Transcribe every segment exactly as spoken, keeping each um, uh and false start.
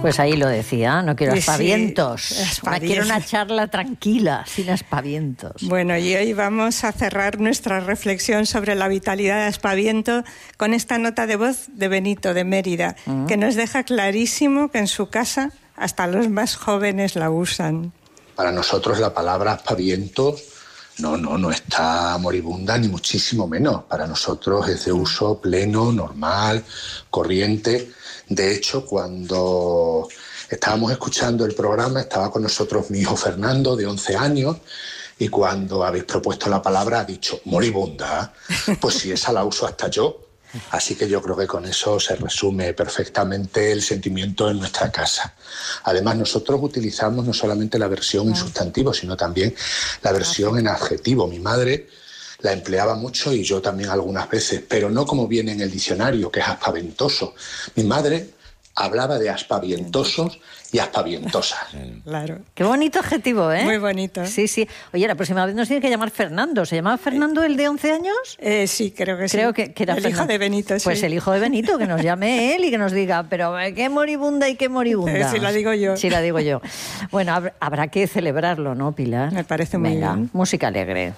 Pues ahí lo decía, no quiero Sí, aspavientos. sí, Una, aspavientos. quiero una charla tranquila, sin aspavientos. Bueno, y hoy vamos a cerrar nuestra reflexión sobre la vitalidad de aspaviento con esta nota de voz de Benito, de Mérida, uh-huh. que nos deja clarísimo que en su casa hasta los más jóvenes la usan. Para nosotros la palabra aspaviento no, no, no está moribunda ni muchísimo menos. Para nosotros es de uso pleno, normal, corriente. De hecho, cuando estábamos escuchando el programa, estaba con nosotros mi hijo Fernando, de once años, y cuando habéis propuesto la palabra ha dicho moribunda. Pues sí, esa la uso hasta yo. Así que yo creo que con eso se resume perfectamente el sentimiento en nuestra casa. Además, nosotros utilizamos no solamente la versión en sustantivo, sino también la versión en adjetivo. Mi madre la empleaba mucho y yo también algunas veces, pero no como viene en el diccionario, que es aspaventoso. Mi madre hablaba de aspavientosos y aspavientosas. Claro. Qué bonito adjetivo, ¿eh? Muy bonito. Sí, sí. Oye, la próxima vez nos tiene que llamar Fernando. ¿Se llamaba Fernando el de once años? Eh, sí, creo que sí. Creo que, que era el Fernando. hijo de Benito, sí. Pues el hijo de Benito, que nos llame él y que nos diga, pero qué moribunda y qué moribunda. Eh, sí, la digo yo. Sí, la digo yo. Bueno, hab- habrá que celebrarlo, ¿no, Pilar? Me parece muy Venga, bien. Música alegre.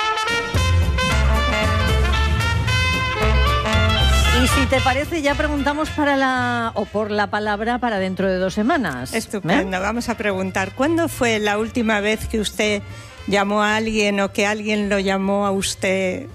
Y si te parece, ya preguntamos para la o por la palabra para dentro de dos semanas. Estupendo. ¿Eh? Vamos a preguntar, ¿cuándo fue la última vez que usted llamó a alguien o que alguien lo llamó a usted?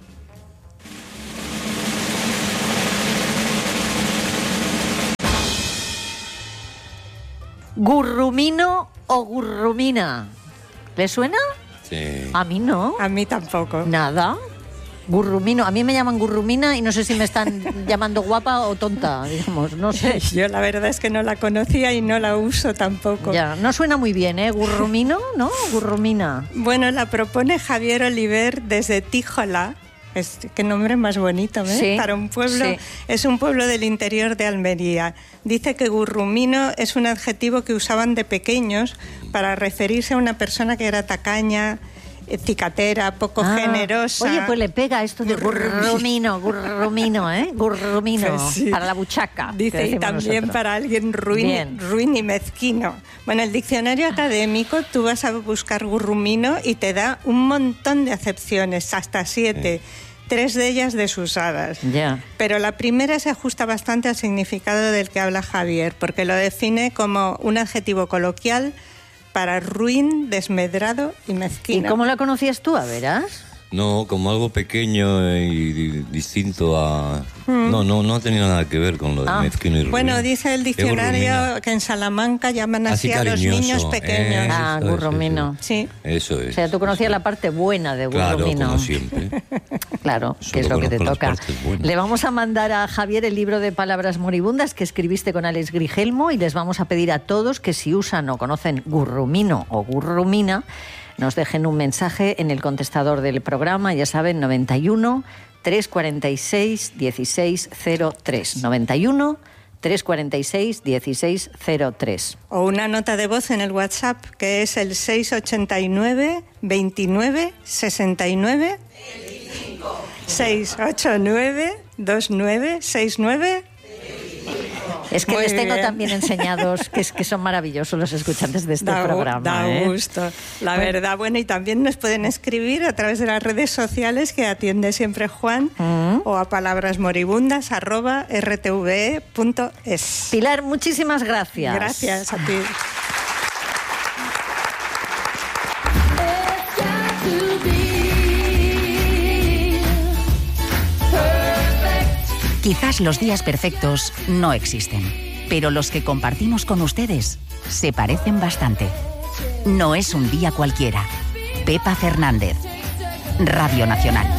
¿Gurrumino o gurrumina? ¿Le suena? Sí. A mí no. A mí tampoco. Nada. Gurrumino. A mí me llaman gurrumina y no sé si me están llamando guapa o tonta, digamos, no sé. Yo la verdad es que no la conocía y no la uso tampoco. Ya, no suena muy bien, ¿eh? Gurrumino, ¿no? Gurrumina. Bueno, la propone Javier Oliver desde Tíjola. Es, qué nombre más bonito, ¿eh? Sí, Para un pueblo. sí. Es un pueblo del interior de Almería. Dice que gurrumino es un adjetivo que usaban de pequeños para referirse a una persona que era tacaña, cicatera, poco Ah, generosa. Oye, pues le pega esto de gurrumino, gurrumino, ¿eh? Gurrumino, Pues sí. para la buchaca. que Dice, y decimos también nosotros. para alguien ruin, Bien. ruin y mezquino. Bueno, el diccionario académico, tú vas a buscar gurrumino y te da un montón de acepciones, hasta siete. Tres de ellas desusadas. Ya. Pero la primera se ajusta bastante al significado del que habla Javier, porque lo define como un adjetivo coloquial para ruin, desmedrado y ¿Y mezquino. cómo la conocías tú, a veras? No, como algo pequeño y di- distinto a... No, no, no ha tenido nada que ver con lo de Ah. mezquino y ruin. Bueno, dice el Es gurrumina. diccionario que en Salamanca llaman así, Así a los cariñoso, niños pequeños. eh. Ah, Eso es, gurrumino. Sí. Eso es. O sea, tú conocías sí. la parte buena de Claro, gurrumino. como siempre. Claro, que es Solo lo que te conozco las toca. partes buenas. Le vamos a mandar a Javier el libro de palabras moribundas que escribiste con Alex Grigelmo y les vamos a pedir a todos que si usan o conocen gurrumino o gurrumina, nos dejen un mensaje en el contestador del programa, ya saben, noventa y uno, trescientos cuarenta y seis, dieciséis cero tres. noventa y uno, trescientos cuarenta y seis, dieciséis cero tres. O una nota de voz en el WhatsApp, que es el seiscientos ochenta y nueve, veintinueve, sesenta y nueve. seiscientos ochenta y nueve, veintinueve, sesenta y nueve. Es que Muy les tengo bien. también enseñados que, es, que son maravillosos los escuchantes de este Da, programa. da ¿eh? gusto, la Bueno. verdad. Bueno, y también nos pueden escribir a través de las redes sociales que atiende siempre Juan Mm. o a palabrasmoribundas arroba r t v e punto es. Pilar, muchísimas gracias. Gracias a ti. Quizás los días perfectos no existen, pero los que compartimos con ustedes se parecen bastante. No es un día cualquiera. Pepa Fernández, Radio Nacional.